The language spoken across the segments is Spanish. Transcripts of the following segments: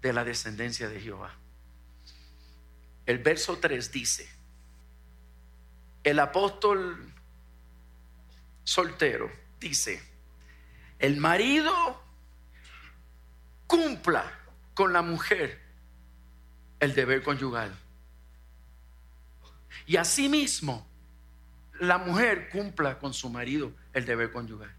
de la descendencia de Jehová. El verso 3 dice: el apóstol soltero dice: el marido cumpla con la mujer el deber conyugal, y asimismo la mujer cumpla con su marido el deber conyugal.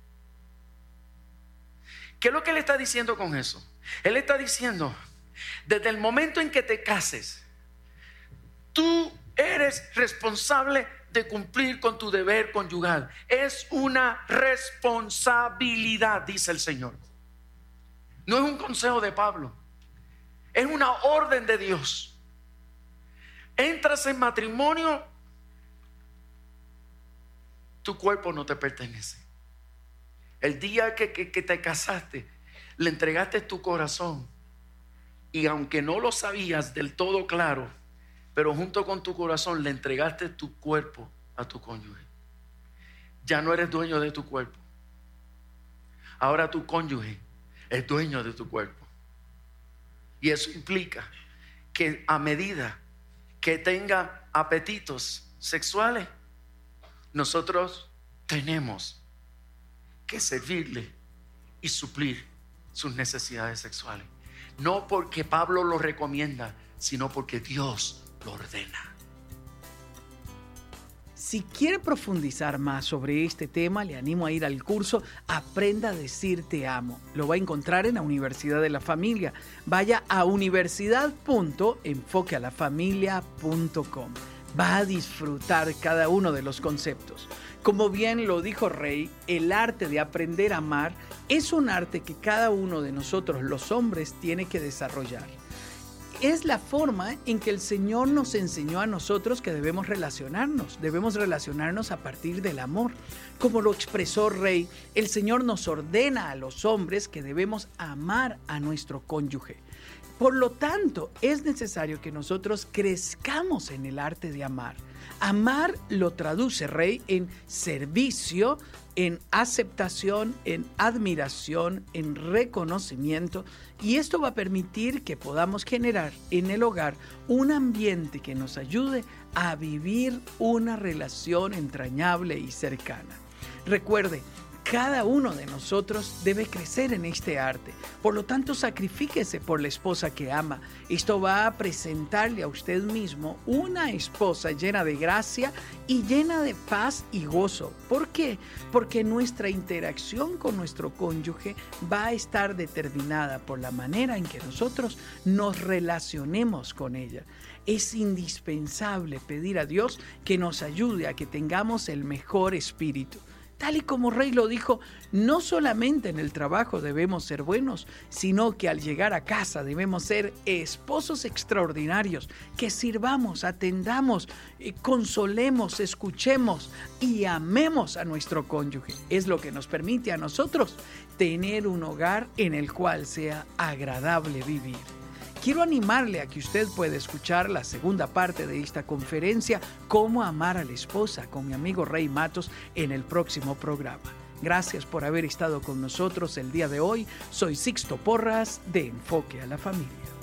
¿Qué es lo que él está diciendo con eso? Él está diciendo: desde el momento en que te cases, tú eres responsable de cumplir con tu deber conyugal. Es una responsabilidad, dice el Señor. No es un consejo de Pablo, es una orden de Dios. Entras en matrimonio, tu cuerpo no te pertenece. El día que te casaste, le entregaste tu corazón, y aunque no lo sabías del todo claro, pero junto con tu corazón le entregaste tu cuerpo a tu cónyuge. Ya no eres dueño de tu cuerpo. Ahora tu cónyuge es dueño de tu cuerpo. Y eso implica que a medida que tenga apetitos sexuales, nosotros tenemos que servirle y suplir sus necesidades sexuales. No porque Pablo lo recomienda, sino porque Dios lo ordena. Si quiere profundizar más sobre este tema, le animo a ir al curso Aprenda a decir te amo. Lo va a encontrar en la Universidad de la Familia. Vaya a universidad.enfoquealafamilia.com. Va a disfrutar cada uno de los conceptos. Como bien lo dijo Rey, el arte de aprender a amar es un arte que cada uno de nosotros, los hombres, tiene que desarrollar. Es la forma en que el Señor nos enseñó a nosotros que debemos relacionarnos a partir del amor. Como lo expresó Rey, el Señor nos ordena a los hombres que debemos amar a nuestro cónyuge. Por lo tanto, es necesario que nosotros crezcamos en el arte de amar. Amar lo traduce Rey en servicio, en aceptación, en admiración, en reconocimiento, y esto va a permitir que podamos generar en el hogar un ambiente que nos ayude a vivir una relación entrañable y cercana. Recuerde, cada uno de nosotros debe crecer en este arte. Por lo tanto, sacrifíquese por la esposa que ama. Esto va a presentarle a usted mismo una esposa llena de gracia y llena de paz y gozo. ¿Por qué? Porque nuestra interacción con nuestro cónyuge va a estar determinada por la manera en que nosotros nos relacionemos con ella. Es indispensable pedir a Dios que nos ayude a que tengamos el mejor espíritu. Tal y como Rey lo dijo, no solamente en el trabajo debemos ser buenos, sino que al llegar a casa debemos ser esposos extraordinarios, que sirvamos, atendamos, consolemos, escuchemos y amemos a nuestro cónyuge. Es lo que nos permite a nosotros tener un hogar en el cual sea agradable vivir. Quiero animarle a que usted pueda escuchar la segunda parte de esta conferencia, Cómo amar a la esposa, con mi amigo Rey Matos, en el próximo programa. Gracias por haber estado con nosotros el día de hoy. Soy Sixto Porras de Enfoque a la Familia.